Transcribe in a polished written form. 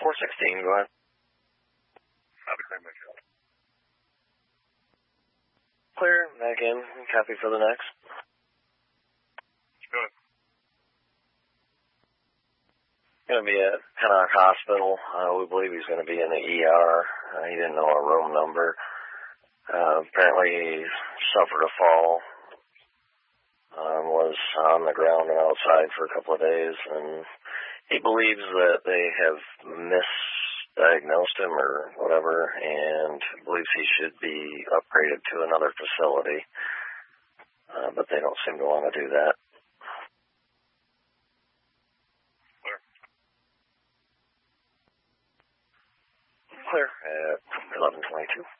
416, go ahead. Clear, back in, copy for the next. Good. Going to be at Pennock Hospital. We believe he's going to be in the ER. He didn't know a room number. Apparently he suffered a fall, was on the ground and outside for a couple of days, and he believes that they have misdiagnosed him or whatever, and believes he should be upgraded to another facility, but they don't seem to want to do that. Clear at 11:22.